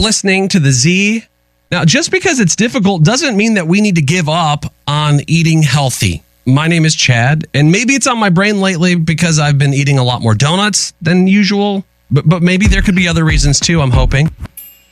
listening to the Z. Now, just because it's difficult doesn't mean that we need to give up on eating healthy. My name is Chad, and maybe it's on my brain lately because I've been eating a lot more donuts than usual, but maybe there could be other reasons too, I'm hoping.